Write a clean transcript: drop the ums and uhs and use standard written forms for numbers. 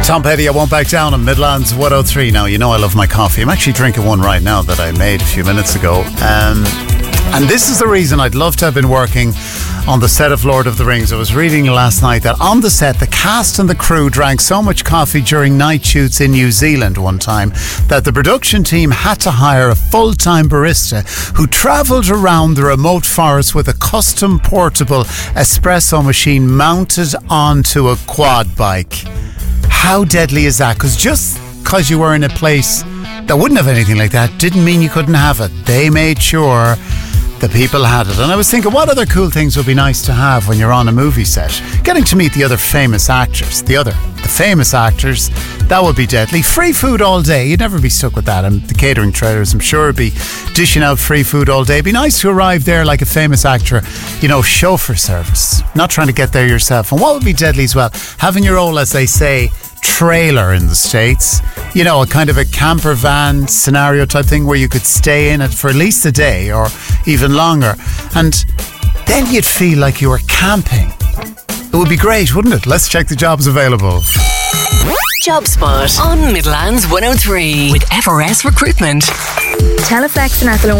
Tom Petty, I Won't Back Down on Midlands 103. Now, you know I love my coffee. I'm actually drinking one right now that I made a few minutes ago. And this is the reason I'd love to have been working on the set of Lord of the Rings. I was reading last night that on the set, the cast and the crew drank so much coffee during night shoots in New Zealand one time that the production team had to hire a full-time barista who travelled around the remote forest with a custom portable espresso machine mounted onto a quad bike. How deadly is that? Because just because you were in a place that wouldn't have anything like that didn't mean you couldn't have it. They made sure the people had it. And I was thinking, what other cool things would be nice to have when you're on a movie set? Getting to meet the other famous actors. The famous actors, that would be deadly. Free food all day. You'd never be stuck with that. And the catering trailers, I'm sure, would be dishing out free food all day. It'd be nice to arrive there like a famous actor, chauffeur service. Not trying to get there yourself. And what would be deadly as well? Having your own, as they say, trailer in the States. A kind of a camper van scenario type thing where you could stay in it for at least a day or even longer. And then you'd feel like you were camping. It would be great, wouldn't it? Let's check the jobs available. Job Spot on Midlands 103 with FRS Recruitment. Teleflex and Athlone